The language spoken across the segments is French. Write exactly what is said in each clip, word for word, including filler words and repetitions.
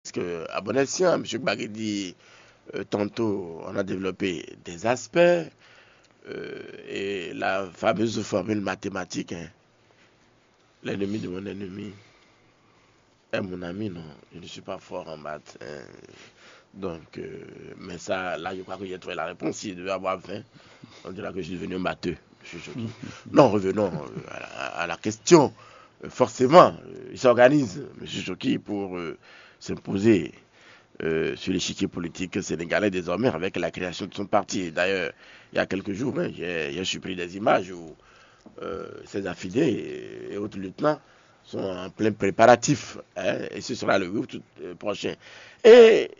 parce qu'à bon escient, M. Gbagui dit, euh, tantôt, on a développé des aspects, euh, et la fameuse formule mathématique, hein, l'ennemi de mon ennemi est mon ami, non, je ne suis pas fort en maths. Hein. Donc, euh, mais ça, là, je crois que j'ai trouvé la réponse. S'il devait avoir vingt, on dira que je suis devenu matheux. Je suis choqué. Non, revenons à la, à la question. Forcément, il s'organise, M. Choki, pour euh, s'imposer euh, sur l'échiquier politique sénégalais désormais avec la création de son parti. D'ailleurs, il y a quelques jours, hein, j'ai, j'ai surpris des images où euh, ses affidés et, et autres lieutenants sont en plein préparatif. Hein, et ce sera le huit août prochain. Et,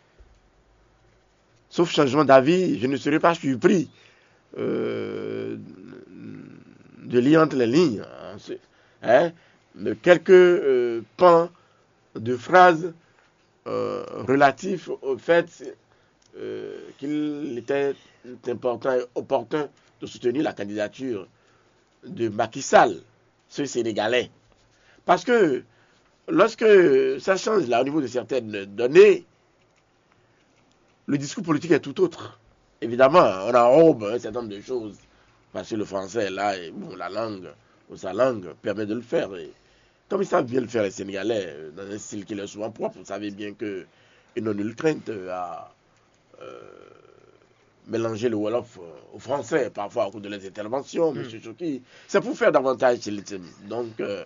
sauf changement d'avis, je ne serai pas surpris euh, de lire entre les lignes. Hein, de quelques euh, pans de phrases euh, relatifs au fait euh, qu'il était important et opportun de soutenir la candidature de Macky Sall, ce Sénégalais. Parce que lorsque ça change là au niveau de certaines données, le discours politique est tout autre. Évidemment, on enrobe un certain nombre de choses parce que le français est là et bon, la langue ou sa langue permet de le faire. Et comme ils savent bien le faire les Sénégalais, dans un style qui leur est souvent propre, vous savez bien qu'ils n'ont nulle crainte à euh, mélanger le Wolof au français, parfois au cours de les interventions, mm. M. Choki. C'est pour faire davantage chez les Donc, euh,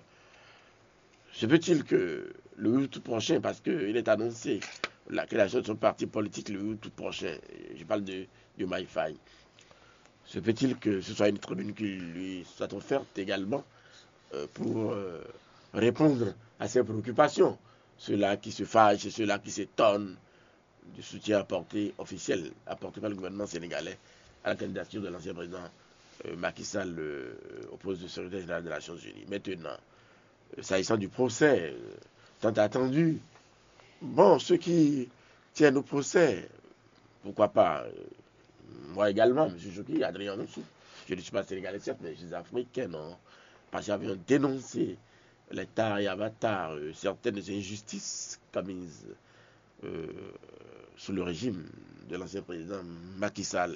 se peut-il que le huit août prochain, parce qu'il est annoncé la création de son parti politique le huit août prochain, je parle de, de MyFi, se peut-il que ce soit une tribune qui lui soit offerte également euh, pour euh, répondre à ses préoccupations, ceux-là qui se fâchent, ceux-là qui s'étonnent du soutien apporté officiel, apporté par le gouvernement sénégalais à la candidature de l'ancien président euh, Macky Sall euh, au poste de secrétaire général des Nations Unies. Maintenant, euh, s'agissant du procès, euh, tant attendu, bon, ceux qui tiennent au procès, pourquoi pas, euh, moi également, M. Choki, Adrien Moussou, je ne suis pas sénégalais certes, mais je suis africain, non, parce que j'avais dénoncé les tares et avatars, euh, certaines injustices commises euh, sous le régime de l'ancien président Macky Sall.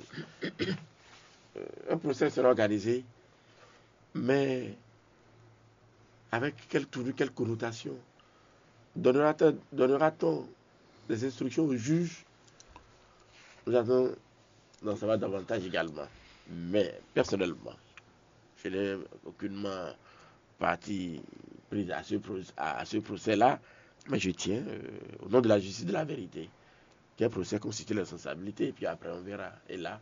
Euh, un procès sera organisé, mais avec quelle tournure, quelle connotation? Donnera-t-on, donnera-t-on des instructions aux juges? Nous allons en savoir davantage également. Mais personnellement, je n'ai aucunement parti prise à ce, à ce procès-là, mais je tiens, euh, au nom de la justice de la vérité, qu'un procès constitue la responsabilité, et puis après on verra. Et là,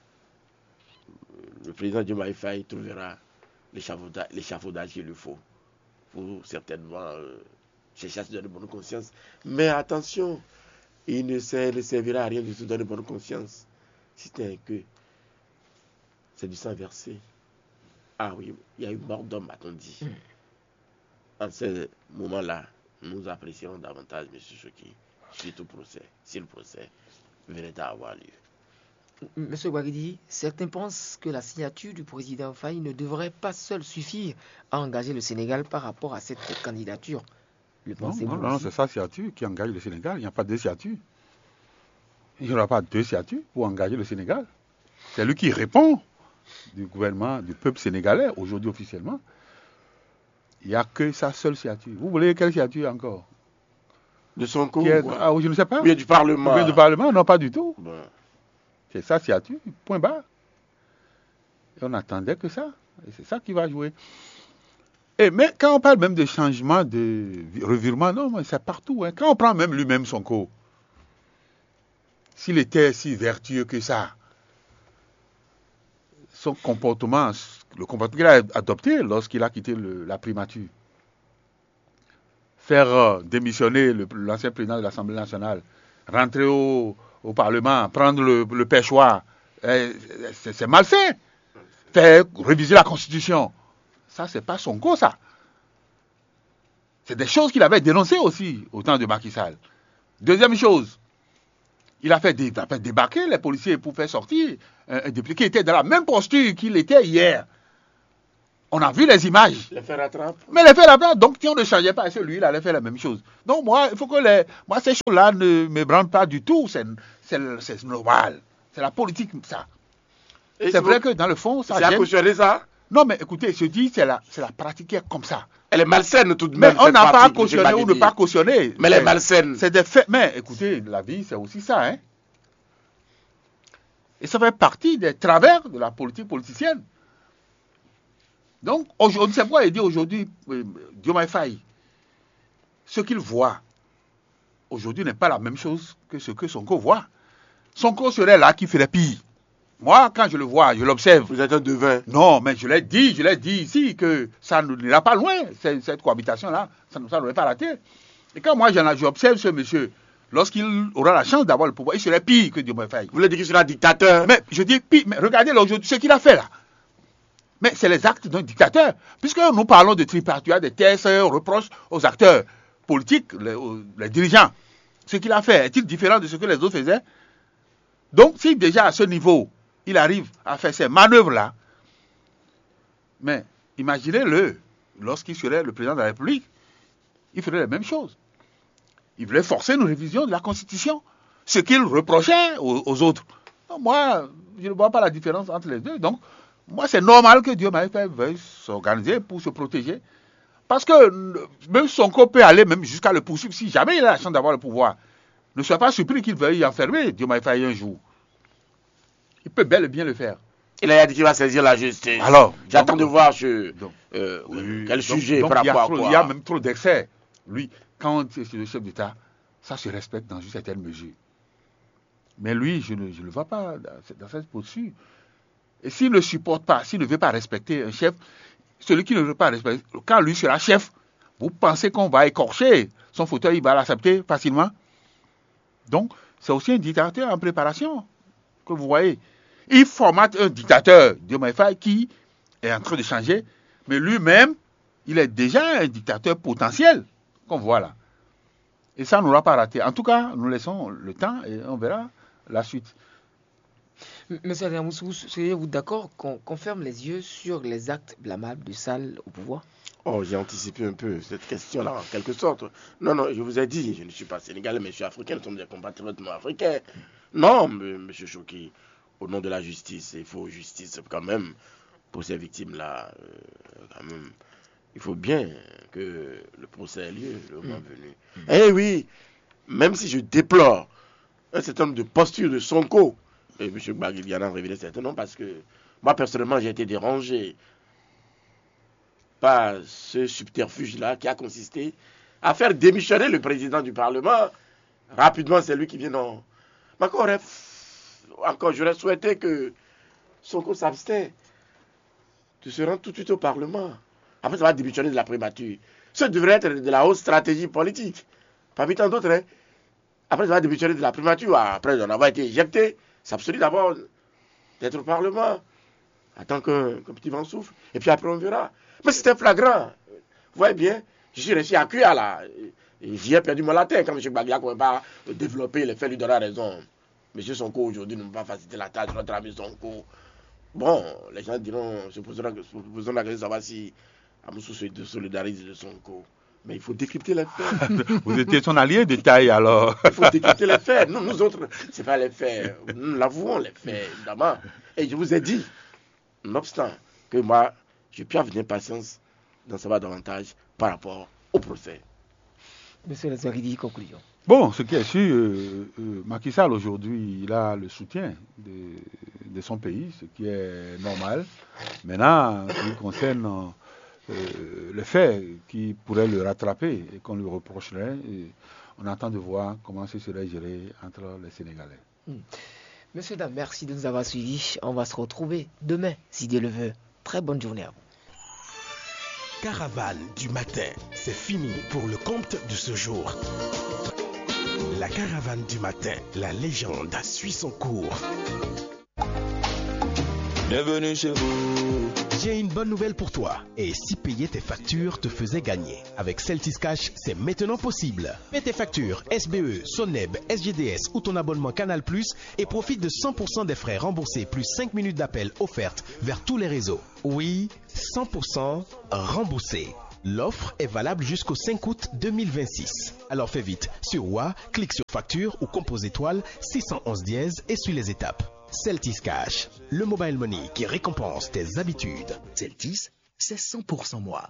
le président du MyFi trouvera l'échafaudage, l'échafaudage qu'il lui faut, pour certainement euh, chercher à se donner bonne conscience. Mais attention, il ne, sert, ne servira à rien de se donner bonne conscience, si c'est que c'est du sang versé. Ah oui, il y a eu mort d'homme, a-t-on dit. En ce moment-là, nous apprécions davantage M. Choki suite au procès, si le procès venait à avoir lieu. Monsieur Gbagui, certains pensent que la signature du président Faye ne devrait pas seule suffire à engager le Sénégal par rapport à cette candidature. Le non, non, non, c'est sa signature qui engage le Sénégal. Il n'y a pas deux signatures. Il n'y aura pas deux signatures pour engager le Sénégal. C'est lui qui répond du gouvernement, du peuple sénégalais, aujourd'hui officiellement. Il n'y a que sa seule signature. Vous voulez quelle signature encore? De son coup est... Ah, je ne sais pas. Ou bien du Parlement? Ou bien du Parlement? Non, pas du tout. Bon. C'est sa signature, point barre. Et on attendait que ça. Et c'est ça qui va jouer. Et, mais quand on parle même de changement, de revirement, non, mais c'est partout. Hein. Quand on prend même lui-même son co, s'il était si vertueux que ça, son comportement, le comportement qu'il a adopté lorsqu'il a quitté le, la primature, faire euh, démissionner le, l'ancien président de l'Assemblée nationale, rentrer au, au Parlement, prendre le, le pêchoir, euh, c'est, c'est mal fait. Faire réviser la Constitution, ça, c'est pas son go, ça. C'est des choses qu'il avait dénoncées aussi au temps de Macky Sall. Deuxième chose, il a fait, dé, il a fait débarquer les policiers pour faire sortir un, un député qui était dans la même posture qu'il était hier. On a vu les images. Les faits rattrapent. Mais les faits rattrapent. Donc, si on ne changeait pas, celui, il allait faire la même chose. Donc, moi, il faut que les... Moi, ces choses-là ne me branlent pas du tout. C'est, c'est, c'est normal. C'est la politique, ça. Et c'est vrai vous... que dans le fond, ça gêne. C'est à cautionner ça? Non, mais écoutez, je dis, c'est la, c'est la pratiquer comme ça. Elle est malsaine tout de même. Mais on n'a pas à cautionner ou ne pas cautionner. Mais elle est malsaine. C'est des faits. Mais écoutez, la vie, c'est aussi ça, hein. Et ça fait partie des travers de la politique politicienne. Donc, aujourd'hui, c'est pourquoi il dit aujourd'hui, euh, Diomaye Faye, ce qu'il voit aujourd'hui n'est pas la même chose que ce que Sonko voit. Sonko serait là qui ferait pire. Moi, quand je le vois, je l'observe. Vous êtes un devin. Non, mais je l'ai dit, je l'ai dit ici que ça n'ira pas loin, cette, cette cohabitation-là, ça ne devrait pas rater. Et quand moi j'observe ce monsieur, lorsqu'il aura la chance d'avoir le pouvoir, il serait pire que Diomaye Faye. Vous voulez dire qu'il sera dictateur? Mais je dis pire, mais regardez là aujourd'hui ce qu'il a fait là. Mais c'est les actes d'un dictateur. Puisque nous parlons de tripartite, des tests, reproches aux acteurs politiques, les, aux, les dirigeants. Ce qu'il a fait est-il différent de ce que les autres faisaient? Donc, si déjà à ce niveau, il arrive à faire ces manœuvres-là, mais imaginez-le, lorsqu'il serait le président de la République, il ferait la même chose. Il voulait forcer une révision de la Constitution, ce qu'il reprochait aux, aux autres. Donc, moi, je ne vois pas la différence entre les deux. Donc, moi, c'est normal que Diomaye Faye veuille s'organiser pour se protéger. Parce que même Sonko peut aller même jusqu'à le poursuivre si jamais il a la chance d'avoir le pouvoir. Ne sois pas surpris qu'il veuille enfermer Diomaye Faye un jour. Il peut bel et bien le faire. Il a dit qu'il va saisir la justice. Alors, j'attends de voir sur donc, euh, oui, quel donc, sujet donc, par il y a rapport trop, à quoi. Il y a même trop d'excès. Lui, quand c'est le chef d'État, ça se respecte dans une certaine mesure. Mais lui, je ne je le vois pas dans, dans cette posture. Et s'il ne supporte pas, s'il ne veut pas respecter un chef, celui qui ne veut pas respecter, quand lui sera chef, vous pensez qu'on va écorcher son fauteuil, il va l'accepter facilement? Donc, c'est aussi un dictateur en préparation que vous voyez. Il formate un dictateur, Diomaye Faye, qui est en train de changer, mais lui-même, il est déjà un dictateur potentiel, qu'on voit là. Et ça, on n'aura pas raté. En tout cas, nous laissons le temps et on verra la suite. Monsieur Adamoussou, seriez-vous d'accord qu'on qu'on ferme les yeux sur les actes blâmables de Sall au pouvoir? Oh, j'ai anticipé un peu cette question-là, en quelque sorte. Non, non, je vous ai dit, je ne suis pas sénégalais, mais je suis africain, nous sommes des compatriotes africains. Non, monsieur Choki, au nom de la justice, il faut justice quand même pour ces victimes-là. Euh, quand même, il faut bien que le procès ait lieu le moment mmh. venu. Mmh. Eh oui, même si je déplore un certain nombre de postures de Sonko, et M. Gbagui en a révélé certains noms, parce que moi, personnellement, j'ai été dérangé par ce subterfuge-là qui a consisté à faire démissionner le président du Parlement. Rapidement, c'est lui qui vient en... Mais encore, encore j'aurais souhaité que Sonko s'abstienne de se rendre tout de suite au Parlement. Après, ça va démissionner de la primature. Ça devrait être de la haute stratégie politique. Parmi tant d'autres, hein. Après, ça va démissionner de la primature. Après, on avoir été éjecté. S'abstenir d'abord d'être au Parlement. Attends qu'un qu'un petit vent souffle. Et puis après, on verra. Mais c'était flagrant. Vous voyez bien, je suis resté à Cuya là. Et j'y ai perdu mon latin quand M. Baglia ne pouvait pas développer les faits, lui donnera raison. M. Sonko aujourd'hui ne peut pas faciliter la tâche, notre ami Sonko. Bon, les gens diront, se poseront la question de savoir si Amoussou se solidarise de Sonko. Mais il faut décrypter les faits. Vous étiez son allié de taille alors. Il faut décrypter les faits. Nous, nous autres, ce n'est pas les faits. Nous l'avouons, les faits, évidemment. Et je vous ai dit, nonobstant que moi, j'ai pu avoir une impatience d'en savoir davantage par rapport au procès. Monsieur Lazaridi, conclusion. Bon, ce qui est sûr, euh, euh, Macky Sall aujourd'hui, il a le soutien de, de son pays, ce qui est normal. Maintenant, ce qui concerne euh, le fait qui pourrait le rattraper et qu'on lui reprocherait, et on attend de voir comment ce serait géré entre les Sénégalais. Mmh. Monsieur Dam, merci de nous avoir suivis. On va se retrouver demain, si Dieu le veut. Très bonne journée à vous. Caravane du matin, c'est fini pour le compte de ce jour. La caravane du matin, la légende suit son cours. Bienvenue chez vous. J'ai une bonne nouvelle pour toi. Et si payer tes factures te faisait gagner? Avec Celtis Cash, c'est maintenant possible. Paie tes factures S B E, Soneb, S G D S ou ton abonnement Canal plus et profite de cent pour cent des frais remboursés plus cinq minutes d'appel offertes vers tous les réseaux. Oui, cent pour cent remboursé. L'offre est valable jusqu'au cinq août deux mille vingt-six. Alors fais vite. Sur W A, clique sur facture ou compose étoile six cent onze dièse et suis les étapes. Celtis Cash, le mobile money qui récompense tes habitudes. Celtis, c'est cent pour cent moi.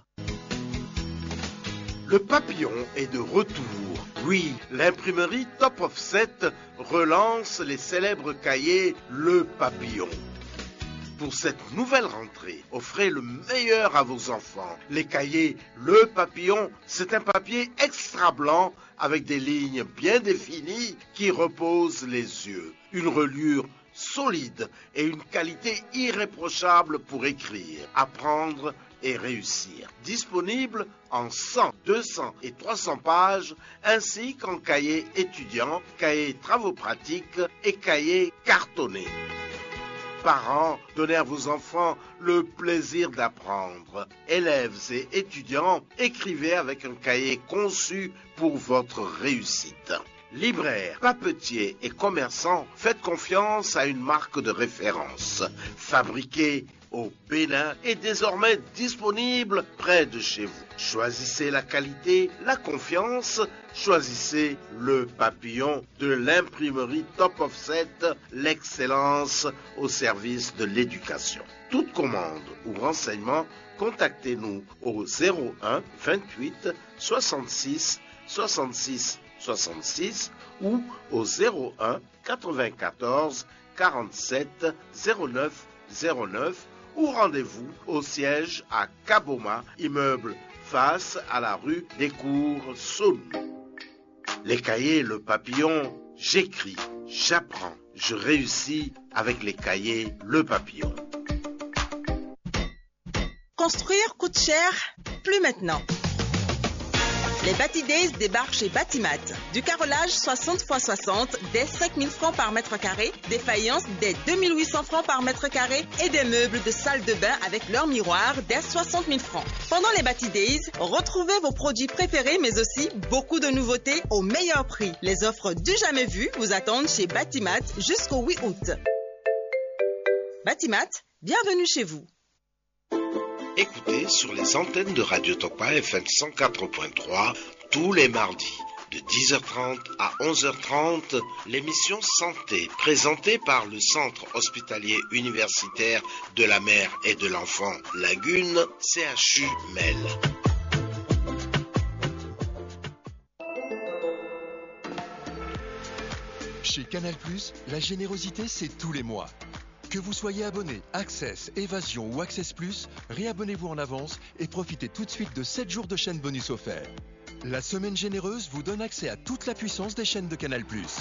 Le papillon est de retour. Oui, l'imprimerie Top Offset relance les célèbres cahiers Le Papillon. Pour cette nouvelle rentrée, offrez le meilleur à vos enfants. Les cahiers Le Papillon, c'est un papier extra blanc avec des lignes bien définies qui reposent les yeux. Une reliure solide et une qualité irréprochable pour écrire, apprendre et réussir. Disponible en cent, deux cents et trois cents pages, ainsi qu'en cahier étudiant, cahier travaux pratiques et cahier cartonné. Parents, donnez à vos enfants le plaisir d'apprendre. Élèves et étudiants, écrivez avec un cahier conçu pour votre réussite. Libraires, papetiers et commerçants, faites confiance à une marque de référence. Fabriquée au Bénin et désormais disponible près de chez vous. Choisissez la qualité, la confiance, choisissez Le Papillon de l'imprimerie Top Offset, l'excellence au service de l'éducation. Toute commande ou renseignement, contactez-nous au zéro un vingt-huit soixante-six soixante-six soixante-six ou au zéro un quatre-vingt-quatorze quarante-sept zéro neuf zéro neuf ou rendez-vous au siège à Kaboma, immeuble face à la rue des Cours Saône. Les cahiers Le Papillon, j'écris, j'apprends, je réussis avec les cahiers Le Papillon. Construire coûte cher, plus maintenant. Les Bati Days débarquent chez Batimat. Du carrelage soixante par soixante dès cinq mille francs par mètre carré, des faïences dès deux mille huit cents francs par mètre carré et des meubles de salle de bain avec leur miroir dès soixante mille francs. Pendant les Bati Days, retrouvez vos produits préférés mais aussi beaucoup de nouveautés au meilleur prix. Les offres du jamais vu vous attendent chez Batimat jusqu'au huit août. Batimat, bienvenue chez vous. Écoutez sur les antennes de Radio Topa F M cent quatre point trois tous les mardis de dix heures trente à onze heures trente l'émission Santé présentée par le Centre hospitalier universitaire de la mère et de l'enfant Lagune C H U M E L. Chez Canal plus, la générosité c'est tous les mois. Que vous soyez abonné Access, Évasion ou Access plus, réabonnez-vous en avance et profitez tout de suite de sept jours de chaîne bonus offerts. La semaine généreuse vous donne accès à toute la puissance des chaînes de Canal plus.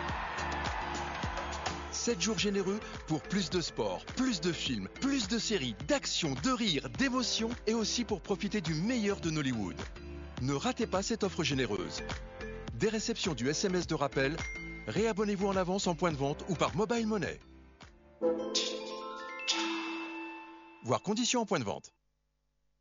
sept jours généreux pour plus de sport, plus de films, plus de séries, d'action, de rire, d'émotion et aussi pour profiter du meilleur de Nollywood. Ne ratez pas cette offre généreuse. Des réceptions du S M S de rappel, réabonnez-vous en avance en point de vente ou par mobile money. Voir conditions en point de vente.